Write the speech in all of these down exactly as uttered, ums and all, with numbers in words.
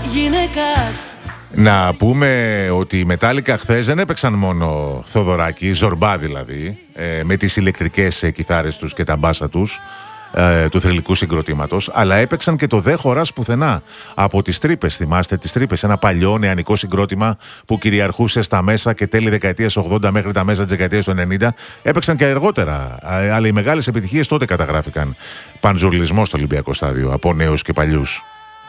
γυναίκας. Να πούμε ότι οι Μετάλλικα χθες δεν έπαιξαν μόνο Θοδωράκη, Ζορμπά δηλαδή, ε, με τις ηλεκτρικές ε, κιθάρες τους και τα μπάσα τους, ε, του θρυλικού συγκροτήματος, αλλά έπαιξαν και το «Δε χωράς πουθενά» από τις Τρύπες. Θυμάστε τις Τρύπες, ένα παλιό νεανικό συγκρότημα που κυριαρχούσε στα μέσα και τέλη δεκαετίας ογδόντα μέχρι τα μέσα της δεκαετίας του ενενήντα. Έπαιξαν και αργότερα, αλλά οι μεγάλες επιτυχίες τότε καταγράφηκαν. Πανζουρλισμό στο Ολυμπιακό Στάδιο από νέους και παλιούς.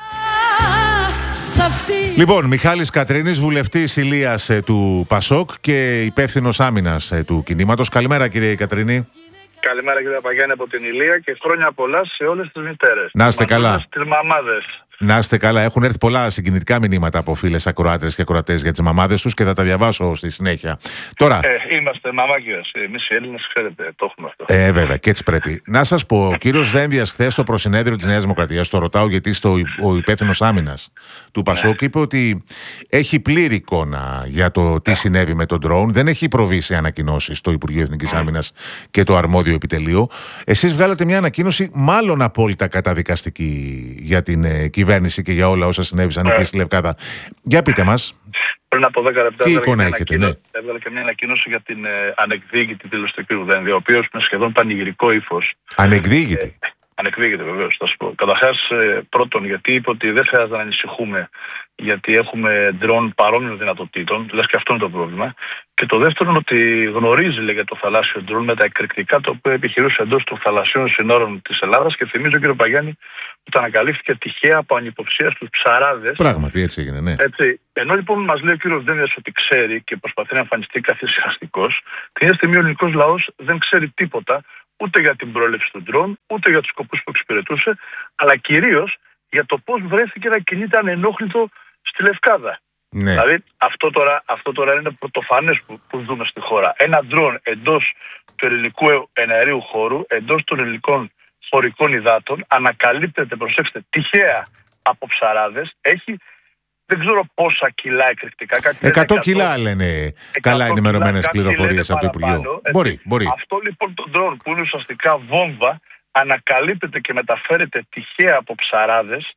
Λοιπόν, Μιχάλης Κατρίνης, βουλευτής Ηλίας ε, του Πασόκ και υπεύθυνος άμυνας ε, του κινήματος. Καλημέρα, κύριε Κατρίνη. Καλημέρα, κύριε Παγιάννη, από την Ηλία και χρόνια πολλά σε όλες τις μητέρες. Να είστε καλά. Τις μαμάδες. Να είστε καλά. Έχουν έρθει πολλά συγκινητικά μηνύματα από φίλες ακροάτρες και ακροατές για τις μαμάδες τους και θα τα διαβάσω στη συνέχεια. Τώρα. Ε, είμαστε μαμάκιες. Εμείς οι Έλληνες, ξέρετε, το έχουμε αυτό. Ε, βέβαια, και έτσι πρέπει. Να σας πω, ο κύριος Δένδιας χθες στο προσυνέδριο της Νέας Δημοκρατίας, το ρωτάω γιατί στο, ο υπεύθυνος άμυνας του Πασόκ είπε ότι έχει πλήρη εικόνα για το τι συνέβη με τον ντρόουν. Δεν έχει προβεί σε ανακοινώσεις στο Υπουργείο Εθνικής Άμυνας και το αρμόδιο επιτελείο. Εσείς βγάλατε μια ανακοίνωση μάλλον απόλυτα καταδικαστική για την ε, κυβέρνηση. κυβέρνηση και για όλα όσα συνέβησαν εκεί στη Λευκάδα. Για πείτε μας. Πριν από δέκα λεπτά τι εικόνα έχετε, ναι. Έβγαλε και μια ανακοίνωση για την ε, ανεκδίκητη δήλωση του κ. Δένδια, ο οποίος με σχεδόν πανηγυρικό ύφος. Ανεκδίκητη. Ε, ανεκδίκητη, βεβαίως, θα σου πω. Καταρχάς, ε, πρώτον, γιατί είπε ότι δεν χρειάζεται να ανησυχούμε, γιατί έχουμε ντρόν παρόμοιων δυνατοτήτων, λες και αυτό είναι το πρόβλημα. Και το δεύτερο είναι ότι γνωρίζει, λέγε, το θαλάσσιο ντρόν με τα εκρηκτικά το οποίο επιχειρούσε εντός των θαλασσίων συνόρων της Ελλάδας. Και θυμίζω, κύριε Παγιάννη, ότι ανακαλύφθηκε τυχαία από ανυποψία στους ψαράδες. Πράγματι, έτσι έγινε, ναι. Έτσι. Ενώ λοιπόν μας λέει ο κύριος Δένδιας ότι ξέρει και προσπαθεί να εμφανιστεί καθησυχαστικός, την ίδια στιγμή ο ελληνικός λαός δεν ξέρει τίποτα ούτε για την πρόληψη του ντρόν, ούτε για τους σκοπούς που εξυπηρετούσε, αλλά κυρίως για το πώς βρέθηκε να κινείται ανενόχλητο στη Λευκάδα. Ναι. Δηλαδή αυτό τώρα, αυτό τώρα είναι πρωτοφανές που, που δούμε στη χώρα. Ένα ντρόν εντός του ελληνικού εναερίου χώρου, εντός των ελληνικών χωρικών υδάτων, ανακαλύπτεται, προσέξτε, τυχαία από ψαράδες, έχει δεν ξέρω πόσα κιλά εκρηκτικά. εκατό κιλά λένε καλά ενημερωμένες πληροφορίες από το Υπουργείο. Μπορεί, μπορεί. Αυτό λοιπόν το ντρόν που είναι ουσιαστικά βόμβα ανακαλύπτεται και μεταφέρεται τυχαία από ψαράδες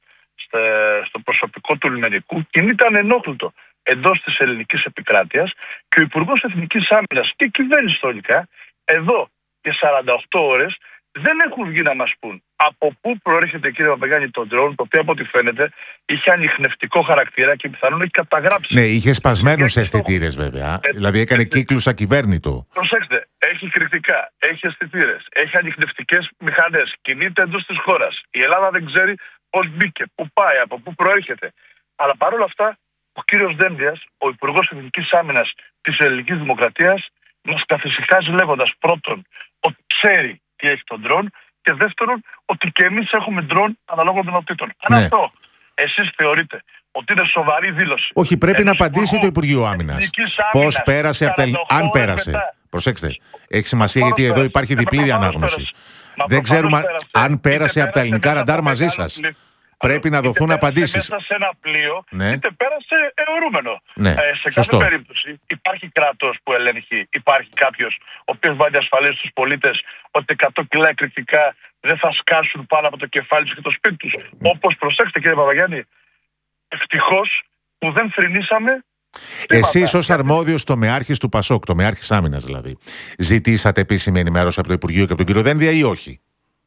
στο προσωπικό του λιμενικού, κινείται ανενόχλητο εντός της ελληνικής επικράτειας και ο Υπουργός Εθνικής Άμυνας και η κυβέρνηση στολικά εδώ και σαράντα οκτώ ώρες δεν έχουν βγει να μας πούν από πού προέρχεται, κύριε Παπαγιάννη, το ντρόν, το οποίο από ό,τι φαίνεται είχε ανιχνευτικό χαρακτήρα και πιθανόν έχει καταγράψει. Ναι, είχε σπασμένους αισθητήρες βέβαια. Έτσι, δηλαδή έκανε έτσι, κύκλους ακυβέρνητο. Προσέξτε, έχει κριτικά, έχει αισθητήρες, έχει ανιχνευτικές μηχανές, κινείται εντός της χώρας. Η Ελλάδα δεν ξέρει πώς μπήκε, πού πάει, από πού προέρχεται. Αλλά παρόλα αυτά, ο κύριος Δένδιας, ο Υπουργός Εθνικής Άμυνας της Ελληνικής Δημοκρατίας, μας καθησυχάζει λέγοντας πρώτον ότι ξέρει τι έχει τον ντρόν και δεύτερον ότι και εμείς έχουμε ντρόν αναλόγων δυνατοτήτων. Αν Ναι. αυτό εσείς θεωρείτε ότι είναι σοβαρή δήλωση. Όχι, πρέπει να απαντήσει το Υπουργείο Άμυνας. Πώς πέρασε από τα ελληνικά. Αν πέρασε. Μετά. Προσέξτε. Έχει σημασία γιατί εδώ υπάρχει διπλή διανάγνωση. Δεν ξέρουμε αν πέρασε από τα ελληνικά ραντάρ μαζί σας. Πρέπει να δοθούν απαντήσεις. Μέσα σε ένα πλοίο, ναι. είτε πέρασε αιωρούμενο. Ναι. Ε, σε Σωστό. κάθε περίπτωση υπάρχει κράτος που ελέγχει, υπάρχει κάποιος ο οποίος va διασφαλίσει στους πολίτες ότι εκατό κιλά εκρηκτικά δεν θα σκάσουν πάνω από το κεφάλι τους και το σπίτι τους. Mm. Όπως, προσέξτε κύριε Παπαγιάννη, ευτυχώς που δεν θρηνήσαμε. Εσείς ως αρμόδιος τομεάρχης του Πασόκ, τομεάρχης άμυνας δηλαδή, ζητήσατε επίσημη ενημέρωση από το Υπουργείο και από τον κύριο Δένδια ή όχι?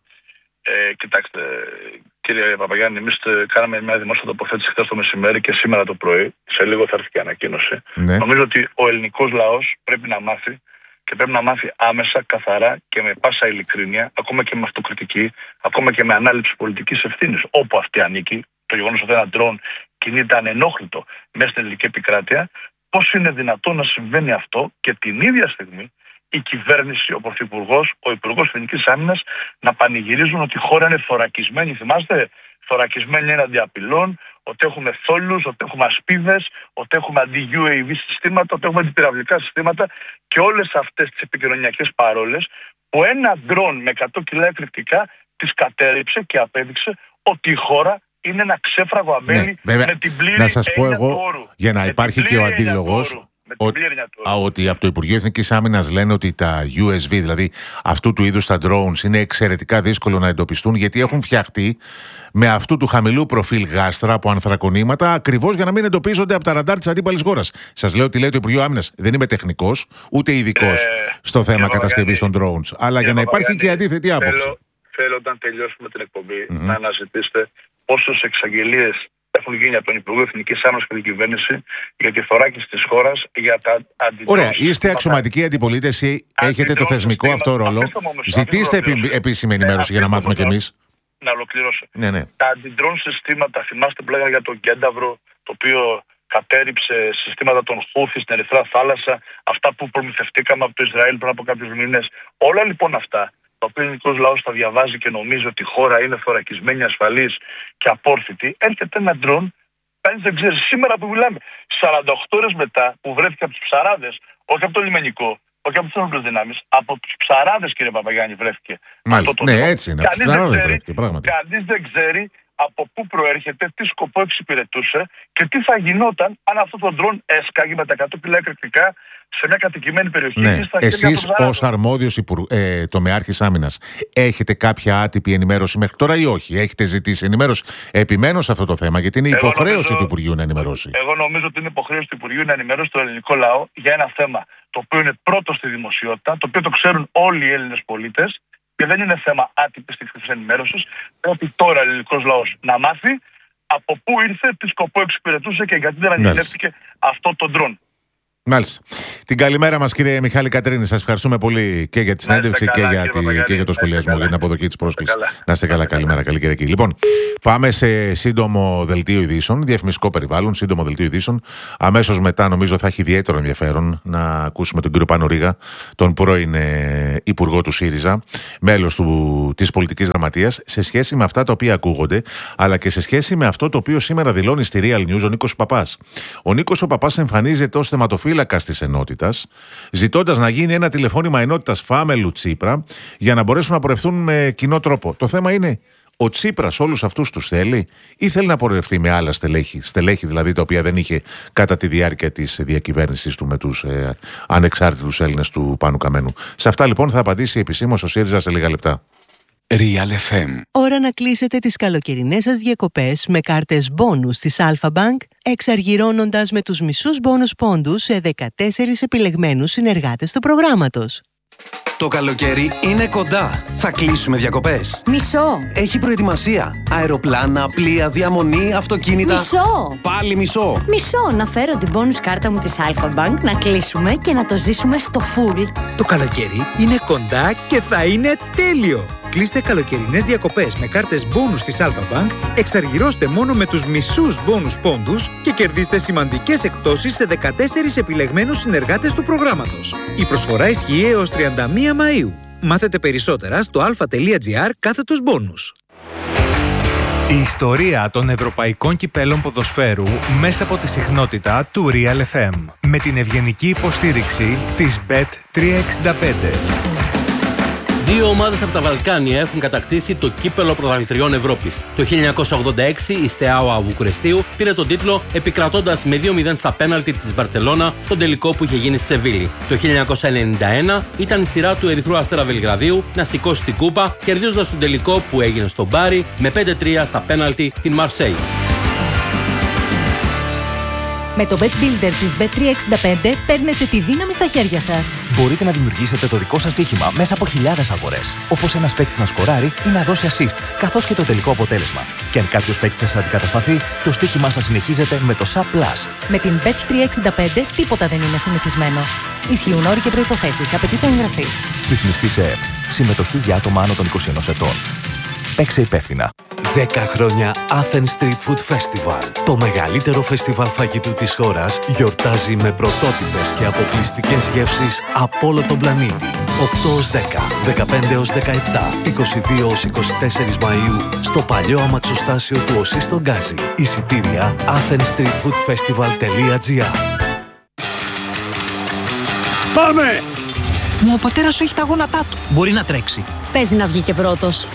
Ε, κοιτάξτε, κύριε Παπαγιάννη, εμείς κάναμε μια δημόσια τοποθέτηση χθες το μεσημέρι και σήμερα το πρωί. Σε λίγο θα έρθει και ανακοίνωση. Ναι. Νομίζω ότι ο ελληνικός λαός πρέπει να μάθει και πρέπει να μάθει άμεσα, καθαρά και με πάσα ειλικρίνεια, ακόμα και με αυτοκριτική, ακόμα και με ανάληψη πολιτικής ευθύνης, όπου αυτή ανήκει, το γεγονός ότι ένα ντρόν κινείται ανενόχλητο μέσα στην ελληνική επικράτεια, πώς είναι δυνατόν να συμβαίνει αυτό και την ίδια στιγμή η κυβέρνηση, ο Πρωθυπουργός, ο Υπουργός Εθνικής Άμυνας να πανηγυρίζουν ότι η χώρα είναι θωρακισμένη. Θυμάστε, θωρακισμένη έναντι απειλών, ότι έχουμε θόλους, ότι έχουμε ασπίδες, ότι έχουμε αντι-γιου έι βι συστήματα, ότι έχουμε αντιπυραυλικά συστήματα και όλες αυτές τις επικοινωνιακές παρόλες που ένα ντρόν με εκατό κιλά εκρηκτικά τις κατέριψε και απέδειξε ότι η χώρα είναι ένα ξέφραγο αμπέλι, ναι, με την πλήρη να σας πω εγώ, όρου. για να με υπάρχει και ο αντίλογος, Με την πλήρη του. Α, ότι από το Υπουργείο Εθνικής Άμυνας λένε ότι τα γιου ες βι, δηλαδή αυτού του είδους τα drones, είναι εξαιρετικά δύσκολο να εντοπιστούν, γιατί έχουν φτιαχτεί με αυτού του χαμηλού προφίλ γάστρα από ανθρακονήματα, ακριβώς για να μην εντοπίζονται από τα ραντάρ της αντίπαλης χώρας. Σας λέω ότι λέει το Υπουργείο Άμυνας. Δεν είμαι τεχνικός, ούτε ειδικός ε, στο θέμα κατασκευής των drones. Αλλά για να υπάρχει και αντίθετη άποψη. Θέλω, θέλω όταν τελειώσουμε την εκπομπή mm-hmm. να αναζητήσετε πόσες εξαγγελίες έχουν γίνει από τον Υπουργό Εθνικής Άμυνας και την κυβέρνηση για τη θωράκιση της χώρας, για τα αντιδρόσεις. Ωραία, είστε αξιωματική αντιπολίτευση, έχετε το θεσμικό αυτό ρόλο. Ζητήστε επίσημη ενημέρωση για να μάθουμε κι εμείς. Να ολοκληρώσω. Ναι, ναι. Τα αντιδρόν συστήματα, θυμάστε που λέγανε για τον Κένταβρο, το οποίο κατέριψε συστήματα των Χούθη στην Ερυθρά Θάλασσα, αυτά που προμηθευτήκαμε από το Ισραήλ πριν από κάποιους μήνες. Όλα λοιπόν αυτά, τα οποία ο ελληνικός λαός τα διαβάζει και νομίζει ότι η χώρα είναι θωρακισμένη, ασφαλής και απόρθητη, έρχεται ένα ντρόν, κανείς δεν ξέρει. Σήμερα που μιλάμε, σαράντα οκτώ ώρες μετά που βρέθηκε από τους ψαράδες, όχι από το λιμενικό, όχι από τις ένοπλες δυνάμεις, από τους ψαράδες, κύριε Παπαγιάννη, βρέθηκε. Μάλιστα, αυτό το ναι, τρόπο. έτσι είναι. Κανείς δεν, βρέθηκε, κανείς δεν ξέρει από πού προέρχεται, τι σκοπό εξυπηρετούσε και τι θα γινόταν αν αυτό το ντρόν έσκαγε με τα εκατό κιλά εκρηκτικά σε μια κατοικημένη περιοχή. Ναι. Εσείς ως αρμόδιος υπουργ... ε, τομεάρχης άμυνας έχετε κάποια άτυπη ενημέρωση μέχρι τώρα ή όχι? Έχετε ζητήσει ενημέρωση? Επιμένω σε αυτό το θέμα, γιατί είναι εγώ υποχρέωση νομίζω, του Υπουργείου να ενημερώσει. Εγώ νομίζω ότι είναι υποχρέωση του Υπουργείου να ενημερώσει το ελληνικό λαό για ένα θέμα το οποίο είναι πρώτο στη δημοσιότητα, το οποίο το ξέρουν όλοι οι Έλληνες πολίτες και δεν είναι θέμα άτυπης τεχνικής ενημέρωσης. Πρέπει τώρα ο ελληνικός λαός να μάθει από πού ήρθε, τι σκοπό εξυπηρετούσε και γιατί δεν ανοιχνεύτηκε αυτό το ντρόν. Μάλιστα. Την καλημέρα μας, κύριε Μιχάλη Κατρίνη. Σας ευχαριστούμε πολύ και για τη συνέντευξη και, για τη, και για το σχολιασμό, για την αποδοχή της πρόσκλησης. Να είστε καλά. Καλημέρα. Καλή Κυριακή. Λοιπόν, πάμε σε σύντομο δελτίο ειδήσεων, διαφημιστικό περιβάλλον, σύντομο δελτίο ειδήσεων. Αμέσως μετά, νομίζω, θα έχει ιδιαίτερο ενδιαφέρον να ακούσουμε τον κύριο Πάνο Ρήγα, τον πρώην ε, Υπουργό του ΣΥΡΙΖΑ, μέλος της Πολιτικής Γραμματείας, σε σχέση με αυτά τα οποία ακούγονται, αλλά και σε σχέση με αυτό το οποίο σήμερα δηλώνει στη Real News ο Νίκος Παπάς. Ο Νίκος ο Παπάς εμφανίζεται ως θεματοφύλακας της ενότητας, ζητώντας να γίνει ένα τηλεφώνημα ενότητας Φάμελου Τσίπρα για να μπορέσουν να πορευτούν με κοινό τρόπο. Το θέμα είναι, ο Τσίπρας όλους αυτούς τους θέλει ή θέλει να πορευτεί με άλλα στελέχη, στελέχη δηλαδή τα οποία δεν είχε κατά τη διάρκεια της διακυβέρνησης του με τους ε, ανεξάρτητους Έλληνες του Πάνου Καμένου. Σε αυτά λοιπόν θα απαντήσει επισήμως ο ΣΥΡΙΖΑ σε λίγα λεπτά. Real εφ εμ. Ώρα να κλείσετε τις καλοκαιρινές σας διακοπές με κάρτες μπόνους της Alpha Bank, εξαργυρώνοντας με τους μισούς μπόνους πόντους σε δεκατέσσερις επιλεγμένους συνεργάτες του προγράμματος. Το καλοκαίρι είναι κοντά. Θα κλείσουμε διακοπές. Μισό. Έχει προετοιμασία. Αεροπλάνα, πλοία, διαμονή, αυτοκίνητα. Μισό. Πάλι μισό. Μισό. Να φέρω την bonus κάρτα μου της Alpha Bank, να κλείσουμε και να το ζήσουμε στο full. Το καλοκαίρι είναι κοντά και θα είναι τέλειο. Κλείστε καλοκαιρινές διακοπές με κάρτες bonus της Alpha Bank, εξαργυρώστε μόνο με τους μισούς bonus πόντους και κερδίστε σημαντικές εκπτώσεις σε δεκατέσσερις επιλεγμένους συνεργάτες του προγράμματος. Η προσφορά ισχύει έως τριάντα μία Μαΐου. Μάθετε περισσότερα στο alpha.gr κάθετος bonus. Η ιστορία των ευρωπαϊκών κυπέλων ποδοσφαίρου μέσα από τη συχνότητα του Real εφ εμ με την ευγενική υποστήριξη της μπετ τριακόσια εξήντα πέντε. Δύο ομάδες από τα Βαλκάνια έχουν κατακτήσει το κύπελο πρωταθλητριών Ευρώπης. Το χίλια εννιακόσια ογδόντα έξι η Στεάουα Βουκουρεστίου πήρε τον τίτλο επικρατώντας με δύο μηδέν στα πέναλτι της Μπαρτσελώνα στον τελικό που είχε γίνει στη Σεβίλη. Το χίλια εννιακόσια ενενήντα ένα ήταν η σειρά του Ερυθρού Αστέρα Βελιγραδίου να σηκώσει την κούπα, κερδίζοντας τον τελικό που έγινε στο Μπάρι με πέντε τρία στα πέναλτι την Μαρσέη. Με το Bet Builder της μπετ τριακόσια εξήντα πέντε παίρνετε τη δύναμη στα χέρια σας. Μπορείτε να δημιουργήσετε το δικό σας στοίχημα μέσα από χιλιάδες αγορές. Όπως ένας παίκτης να σκοράρει ή να δώσει assist, καθώς και το τελικό αποτέλεσμα. Και αν κάποιος παίκτης σας αντικατασταθεί, το στοίχημά σας συνεχίζεται με το Sub Plus. Με την μπετ τριακόσια εξήντα πέντε τίποτα δεν είναι συνηθισμένο. Ισχύουν όροι και προϋποθέσεις. Απαιτείται εγγραφή. Ρυθμιστή σε ΕΕΠ. Συμμετοχή για άτομα άνω των είκοσι ενός ετών. Παίξε υπεύθυνα. δέκα χρόνια Athens Street Food Festival. Το μεγαλύτερο φεστιβάλ φαγητού της χώρας γιορτάζει με πρωτότυπες και αποκλειστικές γεύσεις από όλο τον πλανήτη. οκτώ έως δέκα, δεκαπέντε έως δεκαεπτά, είκοσι δύο έως είκοσι τέσσερα Μαΐου στο παλιό αμαξοστάσιο του ΟΣΥ στον Γκάζι. Εισιτήρια athens street food festival τελεία gr. Πάμε! Μα ο πατέρας σου έχει τα γόνατά του. Μπορεί να τρέξει. Παίζει να βγει και πρώτος.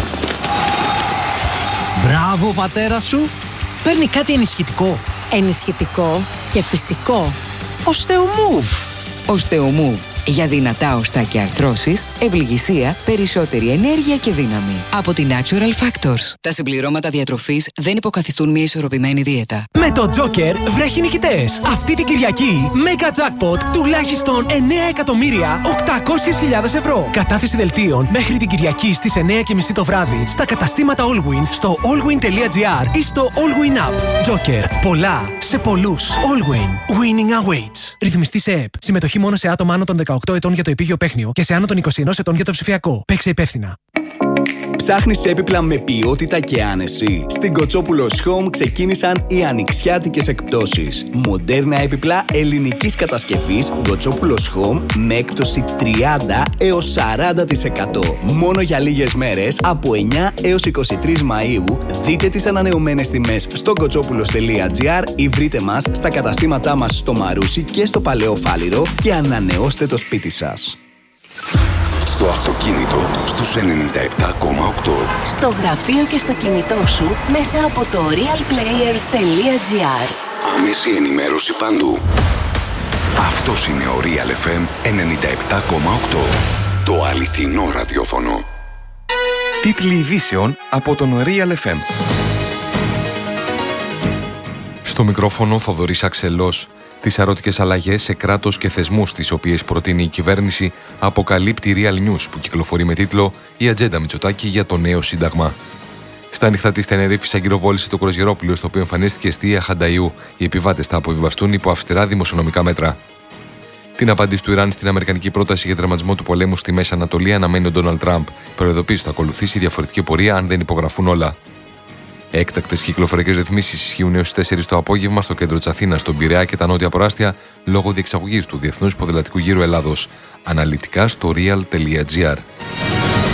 Μπράβο, πατέρα σου. Παίρνει κάτι ενισχυτικό. Ενισχυτικό και φυσικό. Osteomove. Osteomove. Για δυνατά οστά και αρθρώσεις, ευληγησία, περισσότερη ενέργεια και δύναμη. Από τη Natural Factors. Τα συμπληρώματα διατροφής δεν υποκαθιστούν μια ισορροπημένη δίαιτα. Με το Joker βρέχει νικητές. Αυτή την Κυριακή, Mega Jackpot τουλάχιστον εννέα εκατομμύρια οκτακόσιες χιλιάδες ευρώ. Κατάθεση δελτίων μέχρι την Κυριακή στις εννέα και μισή το βράδυ στα καταστήματα Allwyn, στο allwyn.gr ή στο Allwyn App. Joker. Πολλά σε πολλούς. Allwyn. Winning awaits. Ρυθμιστή σε ΕΠ. Συμμετοχή μόνο σε άτομα άνω των δεκαοκτώ ετών για το επίγειο παίχνιο και σε άνω των είκοσι ένα ετών για το ψηφιακό. Παίξε υπεύθυνα. Ψάχνεις έπιπλα με ποιότητα και άνεση? Στην Κοτσόπουλος Home ξεκίνησαν οι ανοιξιάτικες εκπτώσεις. Μοντέρνα έπιπλα ελληνικής κατασκευής Κοτσόπουλος Home με έκπτωση τριάντα έως σαράντα τοις εκατό. Μόνο για λίγες μέρες από εννέα έως είκοσι τρεις Μαΐου. Δείτε τις ανανεωμένες τιμές στο κοτσόπουλος.gr ή βρείτε μας στα καταστήματά μας στο Μαρούσι και στο Παλαιό Φάληρο και ανανεώστε το σπίτι σας. Στο αυτοκίνητο στους ενενήντα επτά κόμμα οκτώ. Στο γραφείο και στο κινητό σου μέσα από το realplayer.gr. Άμεση ενημέρωση παντού. Αυτός είναι ο Real εφ εμ ενενήντα επτά κόμμα οκτώ. Το αληθινό ραδιόφωνο. Τίτλοι ειδήσεων από τον Real εφ εμ. Στο μικρόφωνο Θοδωρής Αξελός. Τις αρωτικές αλλαγές σε κράτος και θεσμούς τις οποίες προτείνει η κυβέρνηση αποκαλύπτει Real News που κυκλοφορεί με τίτλο «Η ατζέντα Μητσοτάκη για το νέο σύνταγμα». Στα νυχτά της Τενερίφης αγκυροβόλησε το Κροσγερόπουλο, στο οποίο εμφανίστηκε εστία Χανταϊού. Οι επιβάτες θα αποβιβαστούν υπό αυστηρά δημοσιονομικά μέτρα. Την απάντηση του Ιράν στην αμερικανική πρόταση για τερματισμό του πολέμου στη Μέση Ανατολή αναμένει ο Ντόναλντ Τραμπ. Προειδοποίησε ότι θα ακολουθήσει διαφορετική πορεία αν δεν υπογραφούν όλα. Έκτακτες κυκλοφορικές ρυθμίσεις ισχύουν έως τις τέσσερις το απόγευμα στο κέντρο της Αθήνας, στον Πειραιά και τα νότια προάστια λόγω διεξαγωγής του Διεθνούς Ποδηλατικού Γύρου Ελλάδος. Αναλυτικά στο real.gr.